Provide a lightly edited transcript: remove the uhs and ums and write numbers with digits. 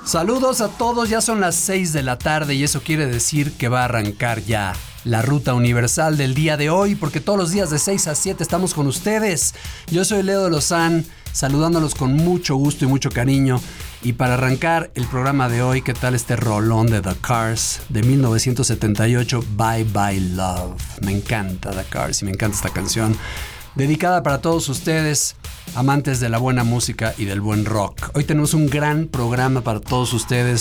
Saludos a todos, ya son las 6 de la tarde y eso quiere decir que va a arrancar ya la ruta universal del día de hoy, porque todos los días de 6 a 7 estamos con ustedes. Yo soy Leo de Lozán, saludándolos con mucho gusto y mucho cariño. Y para arrancar el programa de hoy, ¿qué tal este rolón de The Cars de 1978, Bye Bye Love? Me encanta The Cars y me encanta esta canción, dedicada para todos ustedes, amantes de la buena música y del buen rock. Hoy tenemos un gran programa para todos ustedes.